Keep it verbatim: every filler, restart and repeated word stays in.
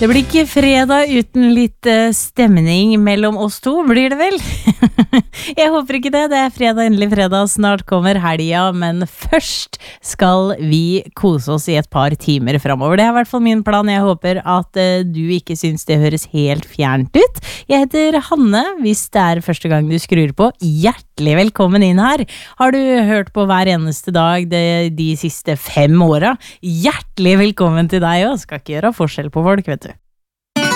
Det blir ikke fredag uten litt uh, stemning mellom oss to, blir det vel? Jeg håper ikke det, det er fredag, endelig fredag, snart kommer helga, men først skal vi kose oss i et par timer fremover. Det er i hvert fall min plan, jeg håper at uh, du ikke synes det høres helt fjernt ut. Jeg heter Hanne, hvis det er første gang du skrur på, hjertelig velkommen inn her. Har du hørt på hver eneste dag de, de siste fem åra? Hjertelig velkommen til deg også, skal ikke gjøre forskjell på folk, vet du.